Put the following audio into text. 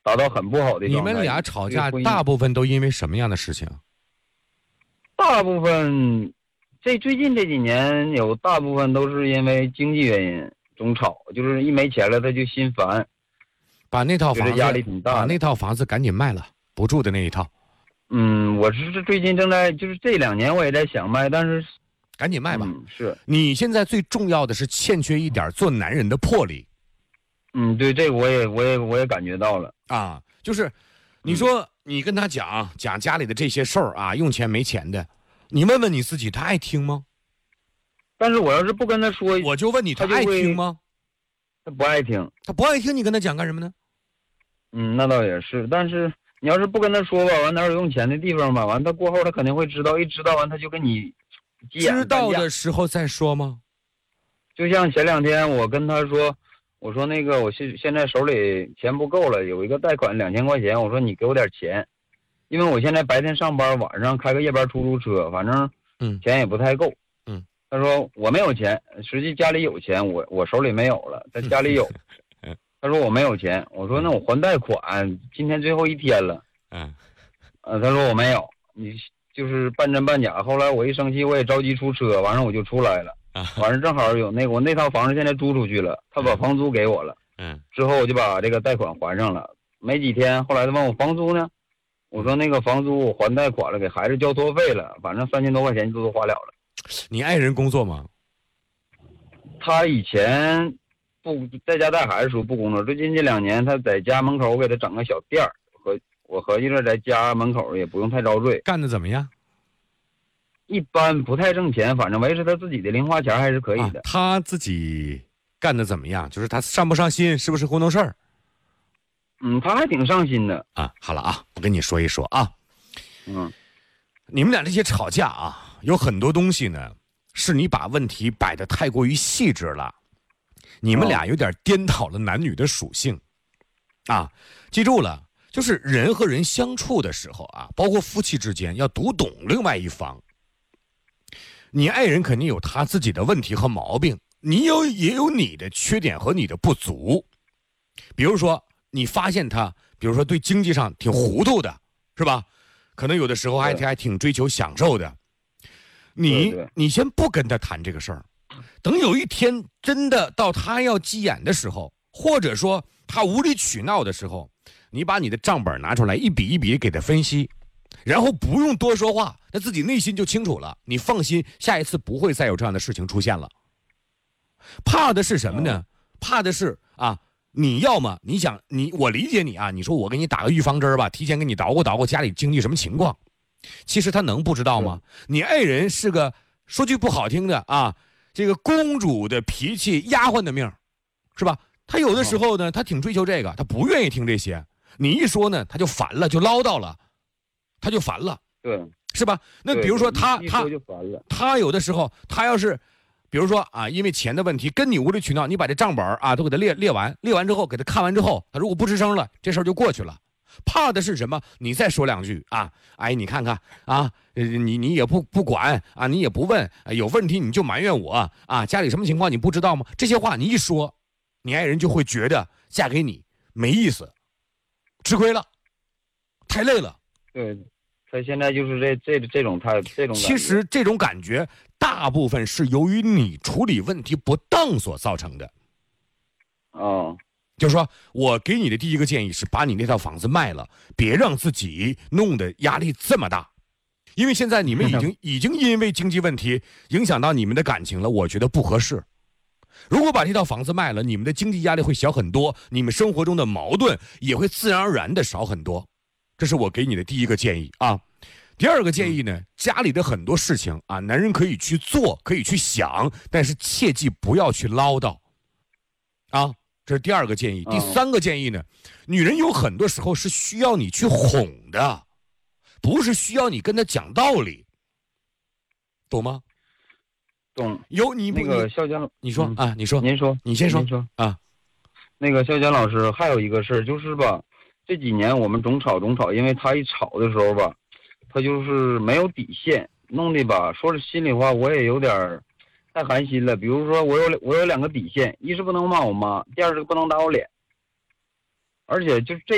达到很不好的状态。 你们俩吵架大部分都因为什么样的事情？ 大部分最近这几年有大部分都是因为经济原因总吵，就是一没钱了他就心烦， 把那套房子压力挺大， 把那套房子赶紧卖了，不住的那一套。 我是最近正在，就是这2年我也在想卖，但是赶紧卖吧。 是你现在最重要的是欠缺一点做男人的魄力。 对，这个我也感觉到了啊，就是你说你跟他讲家里的这些事儿啊，用钱没钱的，你问问你自己，他爱听吗？ 但是我要是不跟他说， 我就问你，他爱听吗？ 他不爱听。 他不爱听，你跟他讲干什么呢？ 那倒也是，但是你要是不跟他说吧，完哪有用钱的地方吧，完他过后他肯定会知道，一知道完他就跟你急眼。 知道的时候再说吗？ 就像前2天我跟他说，我说那个我现在手里钱不够了，有一个贷款2000块钱，我说你给我点钱，因为我现在白天上班，晚上开个夜班出租车，反正钱也不太够。他说我没有钱，实际家里有钱，我手里没有了，他家里有。他说我没有钱，我说那我还贷款，今天最后一天了。他说我没有，你就是半真半假。后来我一生气，我也着急出车，完了我就出来了。完了正好有我那套房子现在租出去了，他把房租给我了。之后我就把这个贷款还上了。没几天，后来他问我房租呢，我说那个房租我还贷款了，给孩子交托费了，反正3000多块钱都花了了。 你爱人工作吗？ 他以前不在家带孩子时候不工作，最近这2年他在家门口我给他整个小店儿，我合计着在家门口也不用太遭罪。 干得怎么样？ 一般不太挣钱，反正维持他自己的零花钱还是可以的。 他自己干得怎么样？就是他上不上心，是不是糊弄事儿？ 他还挺上心的啊。好了啊，我跟你说一说啊。你们俩这些吵架啊，有很多东西呢，是你把问题摆得太过于细致了。你们俩有点颠倒了男女的属性，啊，记住了，就是人和人相处的时候啊，包括夫妻之间，要读懂另外一方。你爱人肯定有他自己的问题和毛病，你也有你的缺点和你的不足。比如说，你发现他，比如说对经济上挺糊涂的，是吧？可能有的时候还挺追求享受的。你先不跟他谈这个事儿。等有一天真的到他要急眼的时候，或者说他无理取闹的时候，你把你的账本拿出来，一笔一笔给他分析，然后不用多说话，他自己内心就清楚了。你放心，下一次不会再有这样的事情出现了。怕的是什么呢？怕的是啊，你要么我理解你啊，你说我给你打个预防针吧，提前给你捣鼓家里经济什么情况，其实他能不知道吗？你爱人是个说句不好听的啊，这个公主的脾气，丫鬟的命，是吧？他有的时候呢，他挺追求这个，他不愿意听这些。你一说呢，他就烦了，就唠叨了，他就烦了， 对， 是吧？那比如说他有的时候，他要是，比如说啊，因为钱的问题跟你无理取闹，你把这账本啊都给他列完之后，给他看完之后，他如果不吱声了，这事儿就过去了。怕的是什么？你再说2句啊，哎，你看看啊，你也不管啊，你也不问，有问题你就埋怨我啊，家里什么情况你不知道吗？这些话你一说，你爱人就会觉得嫁给你没意思，吃亏了，太累了。 对，他现在就是这种感觉。 其实这种感觉大部分是由于你处理问题不当所造成的。就是说我给你的第一个建议是把你那套房子卖了，别让自己弄得压力这么大，因为现在你们已经因为经济问题影响到你们的感情了，我觉得不合适。如果把这套房子卖了，你们的经济压力会小很多，你们生活中的矛盾也会自然而然的少很多。这是我给你的第一个建议啊。第二个建议呢，家里的很多事情啊，男人可以去做，可以去想，但是切记不要去唠叨啊。这是第二个建议。第三个建议呢，女人有很多时候是需要你去哄的，不是需要你跟她讲道理，懂吗？ 懂。 有你那个笑江， 你说啊，你说，你先说啊。 那个笑江老师还有一个事儿，就是吧，这几年我们总吵，因为他一吵的时候吧，他就是没有底线，弄的吧，说是心里话，我也有点太寒心了。比如说我有2个底线，一是不能骂我妈，第二是不能打我脸，而且就这